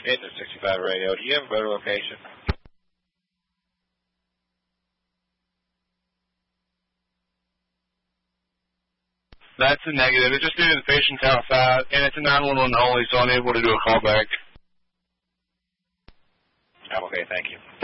Into 65 radio. Do you have a better location? That's a negative. It just due to the patient's outside, and it's a 911 only, so I'm able to do a callback. Okay, thank you.